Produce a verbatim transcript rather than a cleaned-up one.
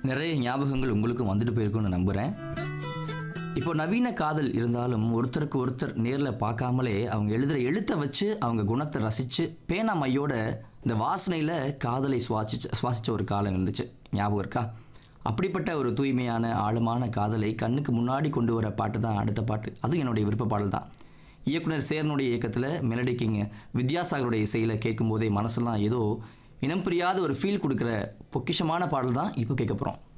நிறைய ஞாபகங்கள் உங்களுக்கும் வந்துட்டு போயிருக்கும்னு நம்புகிறேன். இப்போ நவீன காதல் இருந்தாலும் ஒருத்தருக்கு ஒருத்தர் நேரில் பார்க்காமலே அவங்க எழுதுகிற எழுத்தை வச்சு அவங்க குணத்தை ரசித்து பேனா மையோட இந்த வாசனையில் காதலை சுவாசிச்சு சுவாசித்த ஒரு காலம் இருந்துச்சு. ஞாபகம் இருக்கா? அப்படிப்பட்ட ஒரு தூய்மையான ஆழமான காதலை கண்ணுக்கு முன்னாடி கொண்டு வர பாட்டு தான் அடுத்த பாட்டு. அதுவும் என்னுடைய விருப்ப பாடல் தான். இயக்குனர் சேரனுடைய இயக்கத்தில் மெலடி கிங் வித்யாசாகருடைய இசையில் கேட்கும்போதே மனசெல்லாம் ஏதோ இனம் புரியாத ஒரு ஃபீல் கொடுக்குற பொக்கிஷமான பாடல் தான் இப்போ கேட்க போகிறோம்.